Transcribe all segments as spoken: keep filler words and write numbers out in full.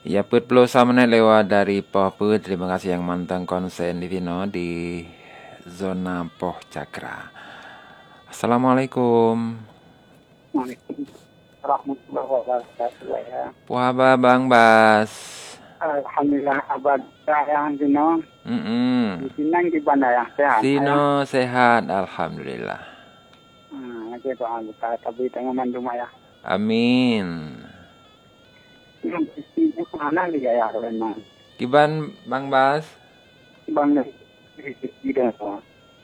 Ya, put puluh menit lewat dari Poh Put. Terima kasih yang mantang konsen di Tino di zona Poh Cakra. Assalamualaikum. Waalaikumsalam warahmatullahi wabarakatuh ya. Puaba Bang Bas. Alhamdulillah abad yang Tino. Mm-mm. Di sini di mana yang sehat? Tino sehat, alhamdulillah. Hmm, itu doa buka tapi tengah mandum ya. Amin. Yang ini mana dia ya memang. Kiban Bang Bas? Bang tidak so.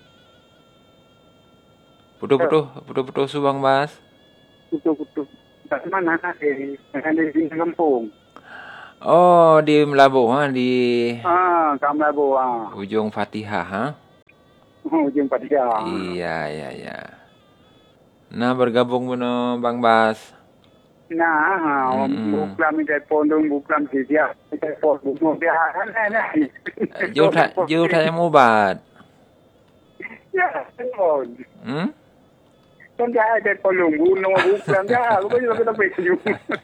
Putu-putu, putu-putu su Bang Bas. Kutu-kutu. Dari mana di di kampung? Oh, di Melabu, ha, di Ah, Kamla Boa. ujung Fatihah, ha? Oh, jumpa dia. Iya, iya, iya. Nah, bergabung beno Bang Bas. Nah, Mm-mm. bukan minta pondong, bukan dia, minta pondong dia, nah, Jauh tak, jauh tak yang ubat. ya, betul. Hmm? Kan dia ada pondong, bunuh, bukan dia, lu kan kita penyum.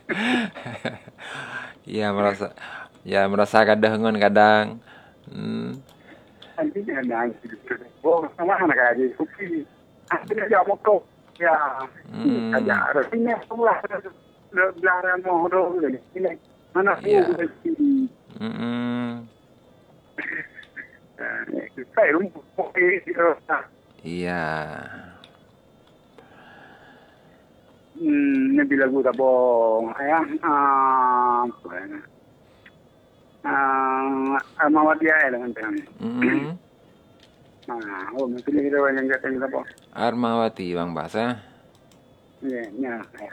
Ya merasa, ya merasa kadang kadang. Hmm. Nanti dia nanti, oh, sama anak aja, kupi, akhirnya dia mau kau, ya, aja, rasanya semua belaran mau dong, ini, mana Ya. tu, Mm-mm. saya rumah, Iya. Hmm, nabi lagu tak bohong, ya. Ah, ah, Almawati ya, dengan tuan. Mm-mm. Ah, oh, mungkin kita yang kata kita bohong. Armawati Bang Bas, ha? Ya, ya, ya.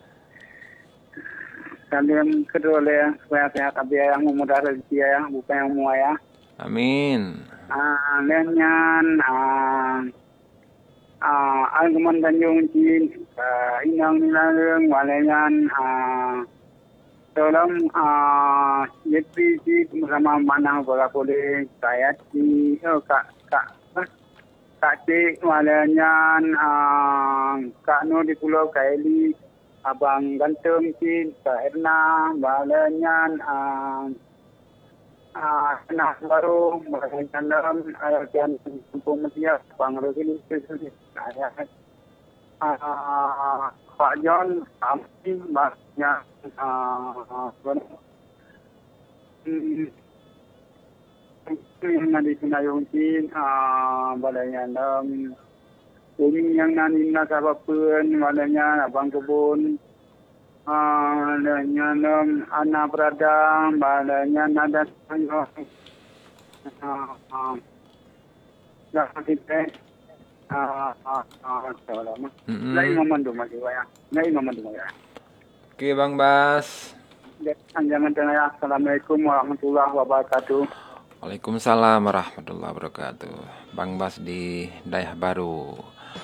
Kalian kedua le, saya sehat tapi yang memudah rezeki ya, bukan yang mua ya. Amin. Ah, lenyan, ah, ah, Algeman Tanjung Chin, ah, inang nilang, walenyan, ah, dalam ah, Yeti bersama mana bola boleh saya di oh, kak kak apa? Kak Cik walenyan, ah, Kak Nur di Pulau Kaili, Abang Ganteng Chin, Kak Erna walenyan, ah, Ah, nah baru mereka dalam ayat kampung Media Bang Rosili itu saya ah Pak John kami banyak ah yang nanti penayung Chin ah balanya dalam bumi yang nanti nak apa pun balanya abang kebun ah balanya dalam anak berada balanya nada ah ah dah kita ah ah ah selama lain memandung lagi ya lain memandung ya. Oke Bang Bas. Anjangan tengah. Assalamualaikum warahmatullahi wabarakatuh. Waalaikumsalam warahmatullahi wabarakatuh. Bang Bas di Dayah Baru.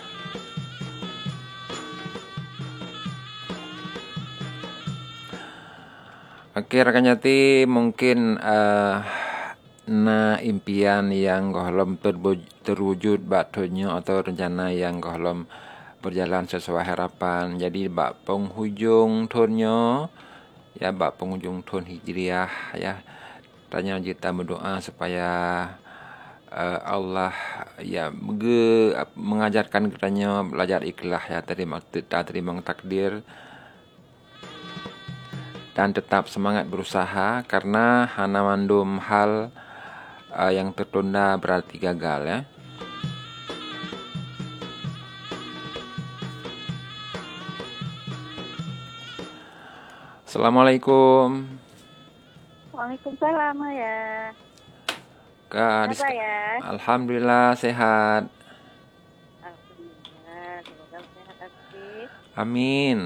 Oke rekan jati, mungkin uh, na impian yang gohlom terwujud baktonya atau rencana yang gohlom berjalan sesuai harapan. Jadi bak penghujung tahunnya, ya bak penghujung tahun Hijriah ya. Tanya kita berdoa supaya uh, Allah ya mege, mengajarkan kitanya belajar ikhlas ya, terima terima takdir dan tetap semangat berusaha karena hana mandum hal uh, yang tertunda berarti gagal ya. Assalamualaikum. Waalaikumsalam ya. Kak, Apa ya? Alhamdulillah sehat. Alhamdulillah, semoga sehat aktif. Amin.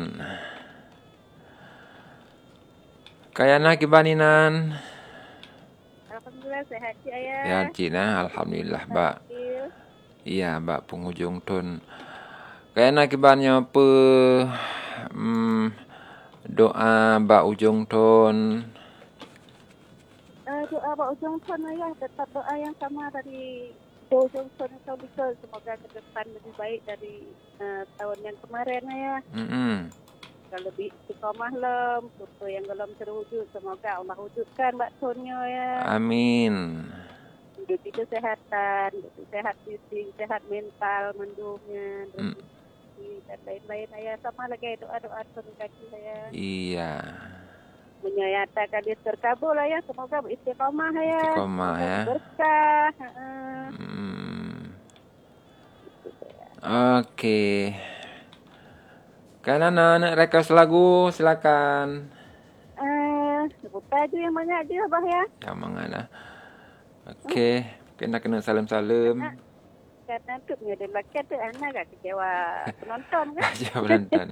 Kayana kibaninan. Alhamdulillah sehat Cik Ayah. Ya Cina, alhamdulillah Mbak. Iya Mbak penghujung tahun. Kayana kibannya apa hmm, doa Mbak ujung tahun. Uh, doa Mbak ujung tahun Ayah, tetap doa yang sama dari ujung tahun tahun itu. Semoga ke depan lebih baik dari uh, tahun yang kemarin Ayah. Mm-mm. semoga lebih istiqomah lem, foto yang belum terwujud semoga Allah wujudkan Mbak Tonyo ya. Amin. Hidup itu kesehatan, hidup sehat fisik, sehat mental, mendungnya, Mm. rezeki dan lain-lain ya. Sama lagi doa-doa kaki saya. Iya. Menyatakan dia terkabul lah ya, semoga beristiqomah ya. Istiqomah Semoga ya. berkah. Heeh. Hmm. Gitu saya. Oke. Kan anak request lagu silakan. Eh, sebut aja yang banyak aja Abah ya. Ya mangana. Oke, kena kena salam-salam. Karena tuh ada belakang tuh anak gak kecewa penonton kan. Aja penonton.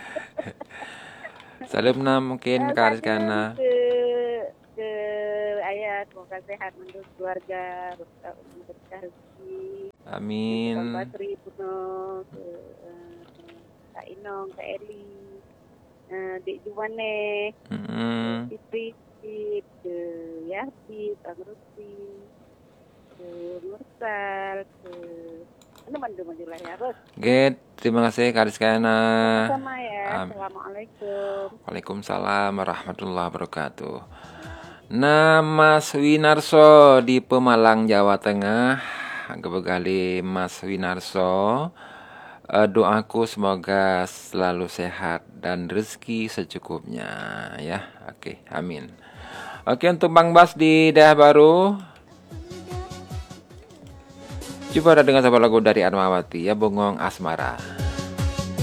Salam na mungkin Eh, karis salam kana. ke ke ayah, semoga sehat menurut keluarga, berkah umur, berkah rezeki. Amin. Ke Basri Puno, ke eh, Kak Inong, Kak Eli, eh, Dek Juwane, Mm-mm. Fitri, ke Yahdi, Bang Rusi, ke Mursal, ke mana maju-maju lah ya, Bos. Get, terima kasih karis kana. Sama ya. Am- Assalamualaikum. Waalaikumsalam warahmatullahi wabarakatuh. Nah, Mas Winarso di Pemalang, Jawa Tengah. Kebegali Mas Winarso. Eh, doaku semoga selalu sehat dan rezeki secukupnya ya. Oke, amin. Oke, untuk Bang Bas di daerah baru. Coba ada dengar sebuah lagu dari Armawati ya, Bongong Asmara.